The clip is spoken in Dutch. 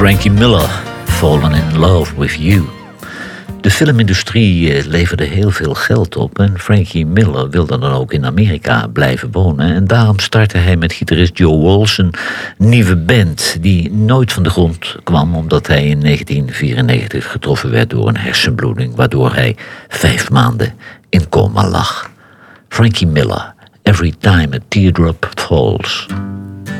Frankie Miller, Fallen in Love with You. De filmindustrie leverde heel veel geld op en Frankie Miller wilde dan ook in Amerika blijven wonen. En daarom startte hij met gitarist Joe Walsh een nieuwe band die nooit van de grond kwam, omdat hij in 1994 getroffen werd door een hersenbloeding, waardoor hij 5 maanden in coma lag. Frankie Miller, Every Time a Teardrop Falls.